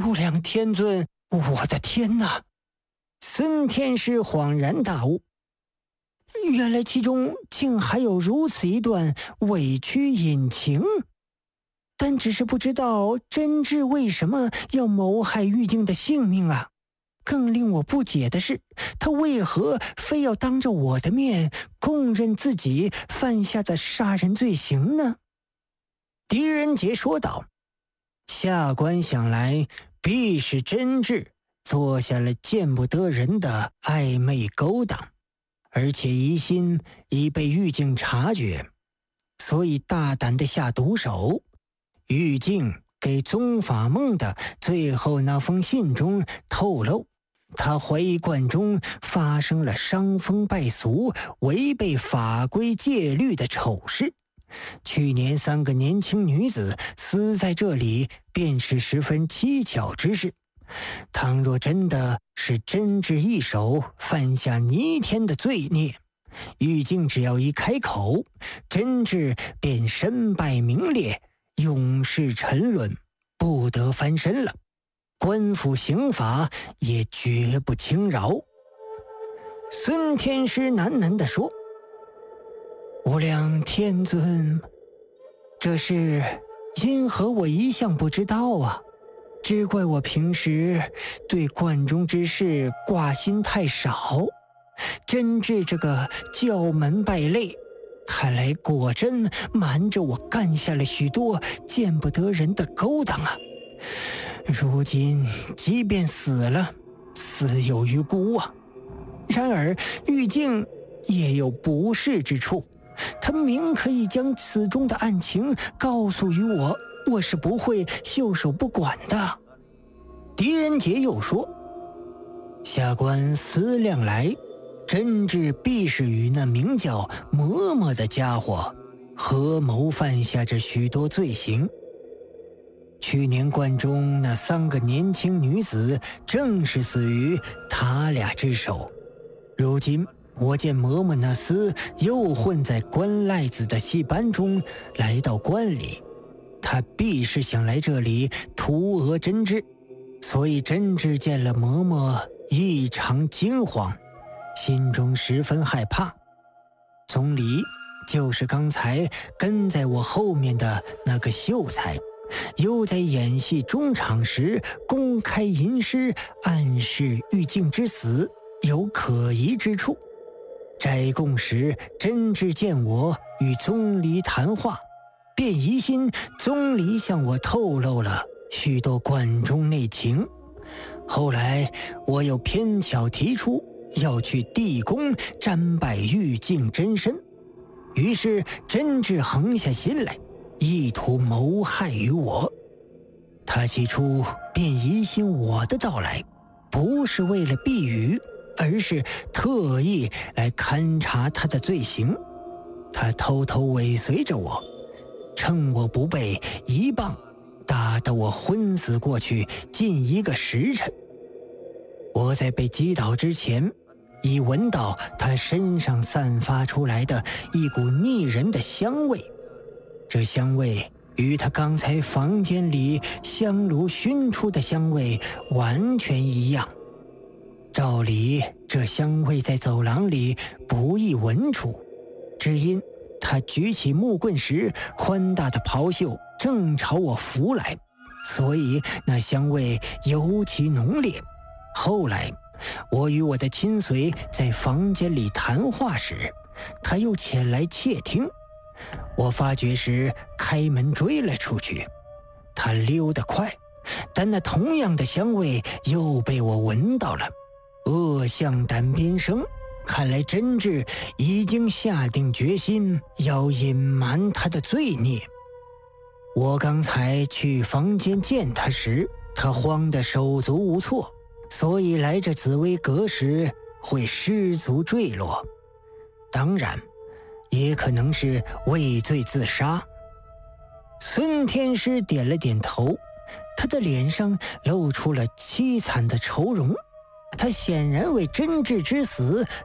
无量天尊，我的天哪！孙天师恍然大悟，原来其中竟还有如此一段委屈隐情。但只是不知道真挚为什么要谋害玉净的性命啊！更令我不解的是，他为何非要当着我的面供认自己犯下的杀人罪行呢？狄仁杰说道：下官想来，必是真挚做下了见不得人的暧昧勾当，而且疑心已被玉净察觉，所以大胆地下毒手。玉净给宗法梦的最后那封信中透露，他怀疑观中发生了伤风败俗、违背法规戒律的丑事。去年3个年轻女子死在这里，便是十分蹊跷之事。倘若真的是真挚一手犯下弥天的罪孽，玉净只要一开口，真挚便身败名裂，永世沉沦，不得翻身了。官府刑法也绝不轻饶。孙天师喃喃地说：无量天尊，这事因何我一向不知道啊？只怪我平时对观中之事挂心太少，真挚这个教门败类，看来果真瞒着我干下了许多见不得人的勾当啊！如今即便死了，死有余辜啊。然而玉净也有不是之处，他明可以将此中的案情告诉于我，我是不会袖手不管的。狄仁杰又说：下官思量来，真挚必是与那名叫嬷嬷的家伙合谋犯下这许多罪行。去年观中那3个年轻女子正是死于他俩之手。如今我见嬷嬷那厮又混在关赖子的戏班中来到关里，他必是想来这里图讹真挚，所以真挚见了嬷嬷异常惊慌，心中十分害怕。总理就是刚才跟在我后面的那个秀才，又在演戏中场时公开吟诗，暗示玉净之死有可疑之处。斋供时真挚见我与宗离谈话，便疑心宗离向我透露了许多观中内情。后来我又偏巧提出要去地宫瞻拜玉净真身，于是真挚横下心来，意图谋害于我。他起初便疑心我的到来不是为了避雨，而是特意来勘察他的罪行。他偷偷尾随着我，趁我不备，一棒打得我昏死过去近1个时辰。我在被击倒之前，已闻到他身上散发出来的一股腻人的香味，这香味与他刚才房间里香炉熏出的香味完全一样。照理这香味在走廊里不易闻出，只因他举起木棍时宽大的袍袖正朝我拂来，所以那香味尤其浓烈。后来我与我的亲随在房间里谈话时，他又前来窃听，我发觉时开门追了出去。他溜得快，但那同样的香味又被我闻到了。恶向胆边生，看来真挚已经下定决心要隐瞒他的罪孽。我刚才去房间见他时，他慌得手足无措，所以来这紫薇阁时会失足坠落。当然也可能是畏罪自杀。孙天师点了点头，他的脸上露出了凄惨的愁容，他显然为真挚之死